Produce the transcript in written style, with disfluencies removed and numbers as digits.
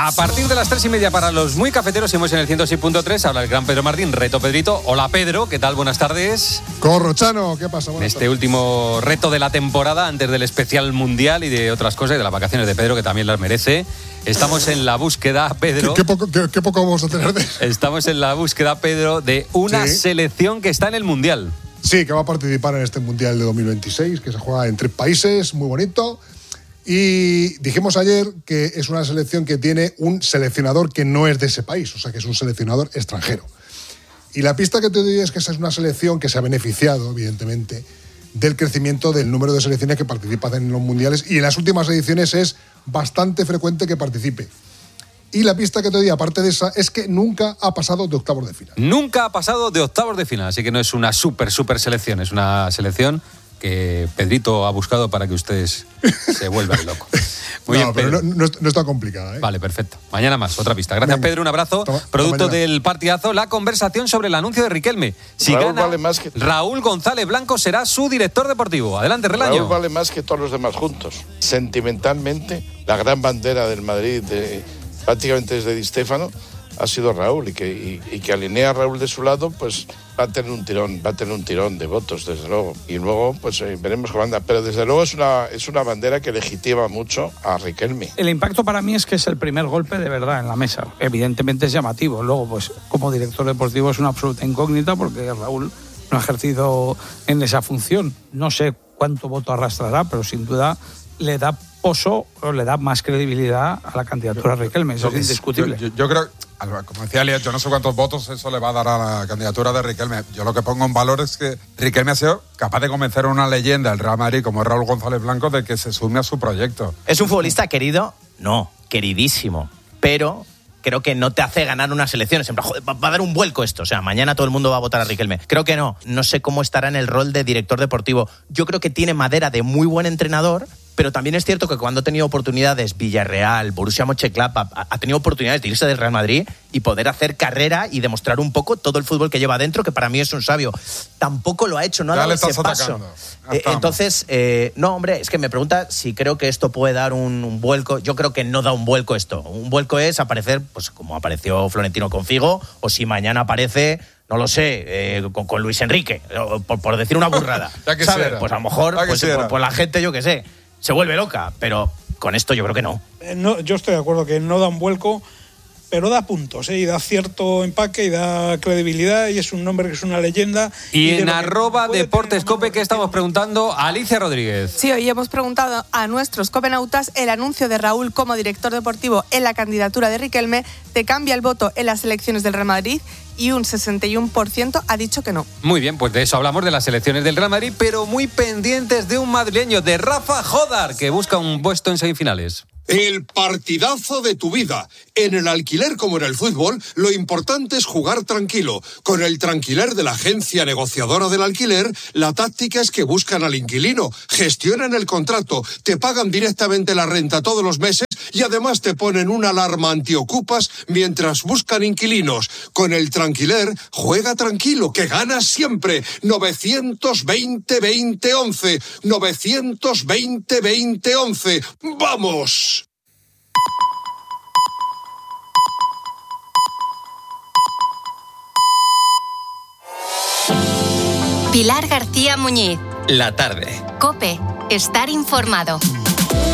A partir de las 3:30 para los muy cafeteros, hemos en el 106.3, habla el gran Pedro Martín, reto Pedrito. Hola Pedro, ¿qué tal? Buenas tardes. Corrochano, ¿qué pasa? En este último reto de la temporada, antes del especial mundial y de otras cosas, y de las vacaciones de Pedro, que también las merece. Estamos en la búsqueda, Pedro. ¿Qué poco vamos a tener de eso? Estamos en la búsqueda, Pedro, de una selección que está en el mundial. Sí, que va a participar en este mundial de 2026, que se juega en 3 países, muy bonito. Y dijimos ayer que es una selección que tiene un seleccionador que no es de ese país, o sea que es un seleccionador extranjero. Y la pista que te doy es que esa es una selección que se ha beneficiado, evidentemente, del crecimiento del número de selecciones que participan en los mundiales, y en las últimas ediciones es bastante frecuente que participe. Y la pista que te doy, aparte de esa, es que nunca ha pasado de octavos de final. Nunca ha pasado de octavos de final, así que no es una super selección, es una selección que Pedrito ha buscado para que ustedes se vuelvan locos. Muy bien, pero Pedro. no es tan complicada, ¿eh? Vale, perfecto. Mañana más, otra pista. Gracias, Venga. Pedro, un abrazo. Toma, Producto mañana. del partidazo, la conversación sobre el anuncio de Riquelme. Si Raúl gana, vale más que... Raúl González Blanco será su director deportivo. Adelante, Relaño. Raúl vale más que todos los demás juntos. Sentimentalmente, la gran bandera del Madrid, prácticamente desde Di Stéfano, ha sido Raúl, y que alinea a Raúl de su lado, pues va a tener un tirón de votos, desde luego. Y luego, pues veremos cómo anda. Pero desde luego es una bandera que legitima mucho a Riquelme. El impacto para mí es que es el primer golpe de verdad en la mesa. Evidentemente es llamativo. Luego, pues como director deportivo es una absoluta incógnita, porque Raúl no ha ejercido en esa función. No sé cuánto voto arrastrará, pero sin duda le da poso o le da más credibilidad a la candidatura de Riquelme. Eso es indiscutible. Yo creo, como decía Elías, yo no sé cuántos votos eso le va a dar a la candidatura de Riquelme. Yo lo que pongo en valor es que Riquelme ha sido capaz de convencer a una leyenda del Real Madrid como Raúl González Blanco de que se sume a su proyecto. ¿Es un futbolista querido? No, queridísimo. Pero creo que no te hace ganar unas elecciones. En plan, joder, va a dar un vuelco esto. O sea, mañana todo el mundo va a votar a Riquelme. Creo que no. No sé cómo estará en el rol de director deportivo. Yo creo que tiene madera de muy buen entrenador, pero también es cierto que cuando ha tenido oportunidades Villarreal, Borussia Mönchengladbach, ha tenido oportunidades de irse del Real Madrid y poder hacer carrera y demostrar un poco todo el fútbol que lleva adentro, que para mí es un sabio. Tampoco lo ha hecho, no ha dado ese paso. Entonces, no, hombre, es que me pregunta si creo que esto puede dar un vuelco. Yo creo que no da un vuelco esto. Un vuelco es aparecer, pues como apareció Florentino con Figo, o si mañana aparece... No lo sé, con Luis Enrique, por decir una burrada. ¿Sabes? Pues a lo mejor pues la gente, yo qué sé, se vuelve loca, pero con esto yo creo que no. Yo estoy de acuerdo que no da un vuelco, pero da puntos, y da cierto empaque y da credibilidad, y es un nombre que es una leyenda. Y en @DeportesCope, ¿qué estamos preguntando? Alicia Rodríguez. Sí, hoy hemos preguntado a nuestros copenautas: el anuncio de Raúl como director deportivo en la candidatura de Riquelme te cambia el voto en las elecciones del Real Madrid, y un 61% ha dicho que no. Muy bien, pues de eso hablamos, de las elecciones del Real Madrid, pero muy pendientes de un madrileño, de Rafa Jodar, que busca un puesto en semifinales. El partidazo de tu vida. En el alquiler como en el fútbol, lo importante es jugar tranquilo. Con el Tranquiler de la agencia negociadora del alquiler, la táctica es que buscan al inquilino, gestionan el contrato, te pagan directamente la renta todos los meses y además te ponen una alarma antiocupas mientras buscan inquilinos. Con el Tranquiler, juega tranquilo, que ganas siempre. 920-2011. 920-2011. ¡Vamos! Pilar García Muñiz. La tarde. COPE. Estar informado.